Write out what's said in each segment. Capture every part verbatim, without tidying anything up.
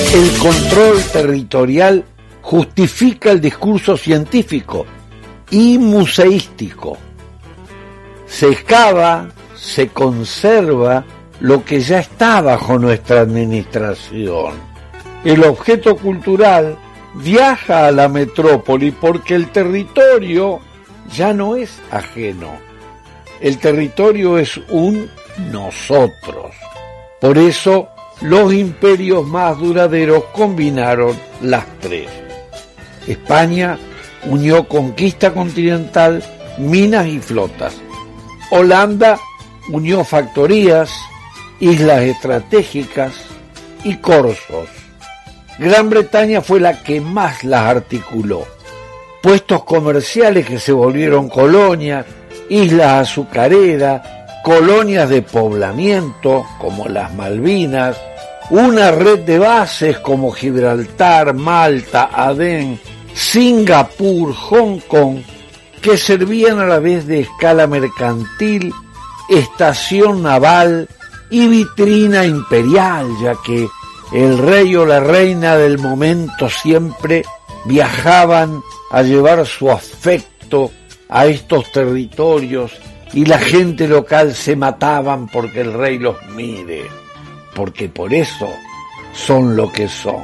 El control territorial justifica el discurso científico y museístico. Se excava, se conserva lo que ya está bajo nuestra administración. El objeto cultural viaja a la metrópoli porque el territorio ya no es ajeno. El territorio es un nosotros. Por eso, los imperios más duraderos combinaron las tres. España unió conquista continental, minas y flotas. Holanda unió factorías, islas estratégicas y corsos. Gran Bretaña fue la que más las articuló. Puestos comerciales que se volvieron colonias, islas azucareras, colonias de poblamiento como las Malvinas, una red de bases como Gibraltar, Malta, Adén, Singapur, Hong Kong, que servían a la vez de escala mercantil, estación naval y vitrina imperial, ya que el rey o la reina del momento siempre viajaban a llevar su afecto a estos territorios y la gente local se mataban porque el rey los mire, porque por eso son lo que son.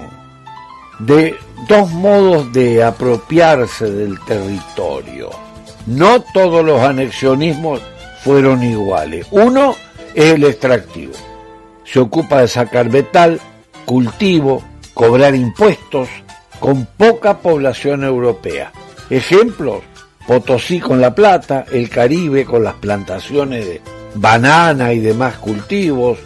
De dos modos de apropiarse del territorio. No todos los anexionismos fueron iguales. Uno es el extractivo. Se ocupa de sacar metal, cultivo, cobrar impuestos, con poca población europea. Ejemplos: Potosí con la plata, el Caribe con las plantaciones de banana y demás cultivos,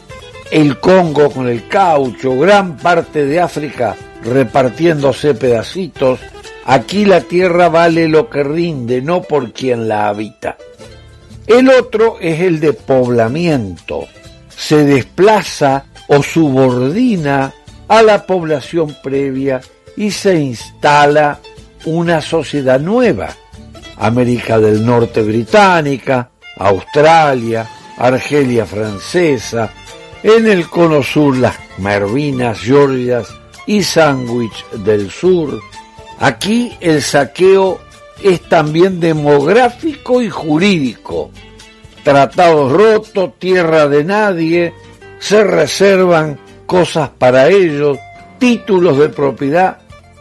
el Congo con el caucho, gran parte de África repartiéndose pedacitos. Aquí la tierra vale lo que rinde, no por quien la habita. El otro es el de poblamiento. Se desplaza o subordina a la población previa y se instala una sociedad nueva. América del Norte británica, Australia, Argelia francesa, en el cono sur las Malvinas, Georgias y Sandwich del sur. Aquí el saqueo es también demográfico y jurídico. Tratados rotos, tierra de nadie, se reservan cosas para ellos, títulos de propiedad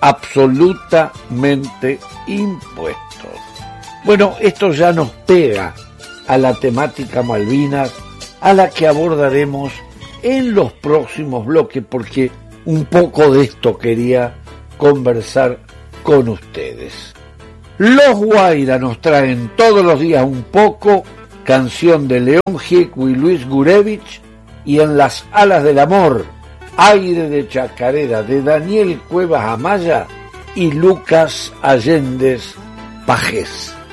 absolutamente impuestos. Bueno, esto ya nos pega a la temática Malvinas, a la que abordaremos en los próximos bloques, porque un poco de esto quería conversar con ustedes. Los Guaira nos traen todos los días un poco, canción de León Gieco y Luis Gurevich, y En las alas del amor, aire de chacarera de Daniel Cuevas Amaya y Lucas Allendez Pajés.